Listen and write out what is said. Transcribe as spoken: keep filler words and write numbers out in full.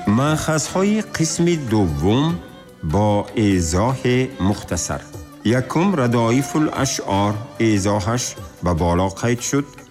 مأخذهای قسم دوم با ایضاح مختصر. یکم ردایف الاشعار، ایضاحش به بالا قید شد.